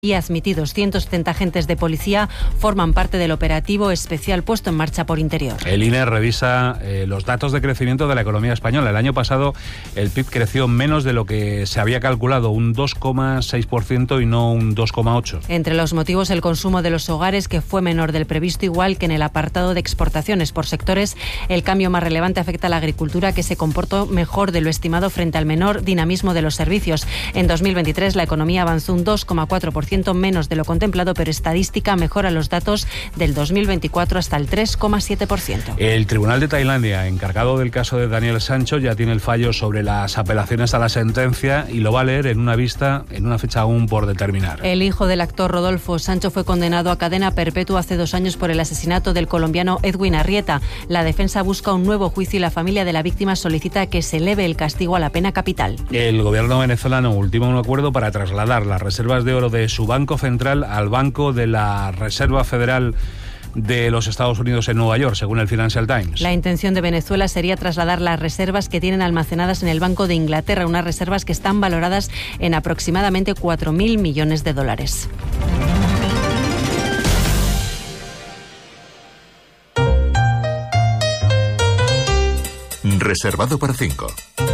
y admitidos. 170 agentes de policía forman parte del operativo especial puesto en marcha por Interior. El INE revisa los datos de crecimiento de la economía española. El año pasado el PIB creció menos de lo que se había calculado, un 2,6% y no un 2,8%. Entre los motivos, el consumo de los hogares, que fue menor del previsto, igual que en el apartado de exportaciones. Por sectores, el cambio más relevante afecta a la agricultura, que se comportó mejor de lo estimado frente al menor dinamismo de los servicios. En 2023 la economía avanzó un 2,4%, menos de lo contemplado, pero estadística mejora los datos del 2024 hasta el 3,7%. El Tribunal de Tailandia, encargado del caso de Daniel Sancho, ya tiene el fallo sobre las apelaciones a la sentencia y lo va a leer en una vista en una fecha aún por determinar. El hijo del actor Rodolfo Sancho fue condenado a cadena perpetua hace 2 años por el asesinato del colombiano Edwin Arrieta. La defensa busca un nuevo juicio y la familia de la víctima solicita que se eleve el castigo a la pena capital. El gobierno venezolano ultima un acuerdo para trasladar las reservas de oro de su Banco Central al Banco de la Reserva Federal de los Estados Unidos en Nueva York, según el Financial Times. La intención de Venezuela sería trasladar las reservas que tienen almacenadas en el Banco de Inglaterra, unas reservas que están valoradas en aproximadamente $4.000 millones. Reservado para 5.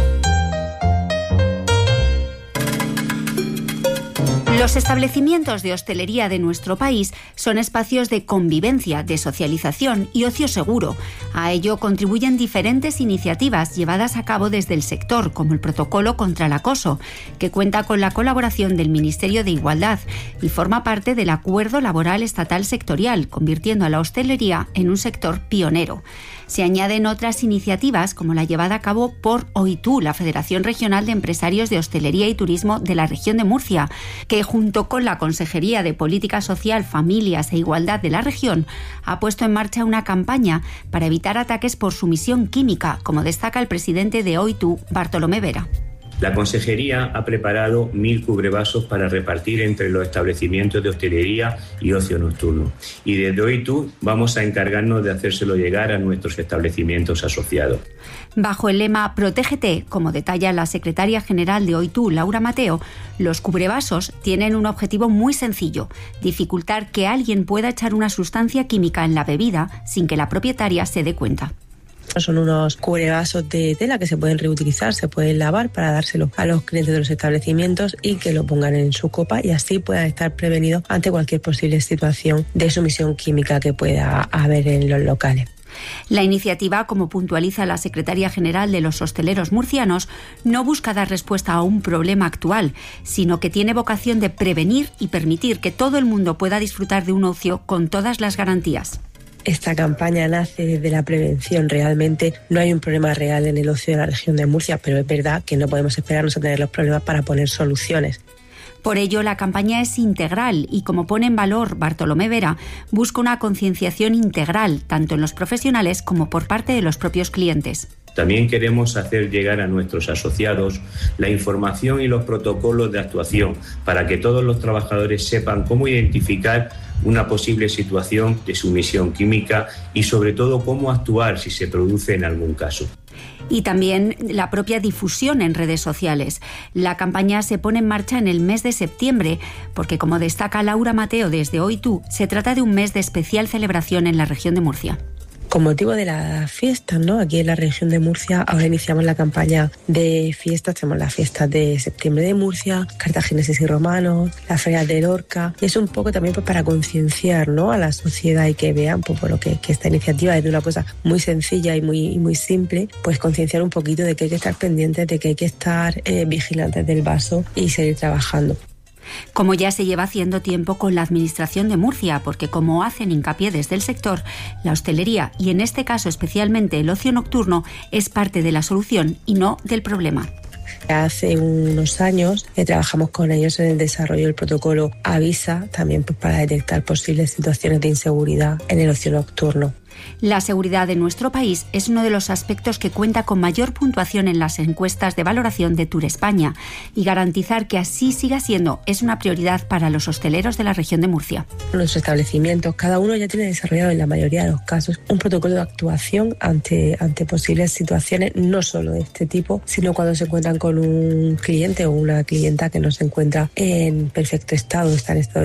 Los establecimientos de hostelería de nuestro país son espacios de convivencia, de socialización y ocio seguro. A ello contribuyen diferentes iniciativas llevadas a cabo desde el sector, como el Protocolo contra el Acoso, que cuenta con la colaboración del Ministerio de Igualdad y forma parte del Acuerdo Laboral Estatal Sectorial, convirtiendo a la hostelería en un sector pionero. Se añaden otras iniciativas, como la llevada a cabo por OITU, la Federación Regional de Empresarios de Hostelería y Turismo de la región de Murcia, que junto con la Consejería de Política Social, Familias e Igualdad de la región, ha puesto en marcha una campaña para evitar ataques por sumisión química, como destaca el presidente de OITU, Bartolomé Vera. La Consejería ha preparado 1.000 cubrevasos para repartir entre los establecimientos de hostelería y ocio nocturno. Y desde OITU vamos a encargarnos de hacérselo llegar a nuestros establecimientos asociados. Bajo el lema Protégete, como detalla la secretaria general de OITU, Laura Mateo, los cubrevasos tienen un objetivo muy sencillo: dificultar que alguien pueda echar una sustancia química en la bebida sin que la propietaria se dé cuenta. Son unos cubrevasos de tela que se pueden reutilizar, se pueden lavar para dárselo a los clientes de los establecimientos y que lo pongan en su copa y así puedan estar prevenidos ante cualquier posible situación de sumisión química que pueda haber en los locales. La iniciativa, como puntualiza la secretaria general de los hosteleros murcianos, no busca dar respuesta a un problema actual, sino que tiene vocación de prevenir y permitir que todo el mundo pueda disfrutar de un ocio con todas las garantías. Esta campaña nace desde la prevención. Realmente no hay un problema real en el ocio de la región de Murcia, pero es verdad que no podemos esperarnos a tener los problemas para poner soluciones. Por ello, la campaña es integral y, como pone en valor Bartolomé Vera, busca una concienciación integral, tanto en los profesionales como por parte de los propios clientes. También queremos hacer llegar a nuestros asociados la información y los protocolos de actuación para que todos los trabajadores sepan cómo identificar una posible situación de sumisión química y sobre todo cómo actuar si se produce en algún caso. Y también la propia difusión en redes sociales. La campaña se pone en marcha en el mes de septiembre porque, como destaca Laura Mateo desde OITU, se trata de un mes de especial celebración en la región de Murcia. Con motivo de las fiestas, ¿no? Aquí en la región de Murcia ahora iniciamos la campaña de fiestas. Tenemos las fiestas de septiembre de Murcia, cartagineses y romanos, la feria de Lorca. Y es un poco también pues, para concienciar, ¿no?, a la sociedad y que vean pues, bueno, que esta iniciativa es de una cosa muy sencilla y muy simple, pues concienciar un poquito de que hay que estar pendientes, de que hay que estar vigilantes del vaso y seguir trabajando. Como ya se lleva haciendo tiempo con la Administración de Murcia, porque como hacen hincapié desde el sector, la hostelería y en este caso especialmente el ocio nocturno es parte de la solución y no del problema. Hace unos años trabajamos con ellos en el desarrollo del protocolo Avisa, también pues, para detectar posibles situaciones de inseguridad en el ocio nocturno. La seguridad de nuestro país es uno de los aspectos que cuenta con mayor puntuación en las encuestas de valoración de Turespaña y garantizar que así siga siendo es una prioridad para los hosteleros de la región de Murcia. Nuestros establecimientos, cada uno ya tiene desarrollado en la mayoría de los casos un protocolo de actuación ante posibles situaciones, no solo de este tipo, sino cuando se encuentran con un cliente o una clienta que no se encuentra en perfecto estado, está en estado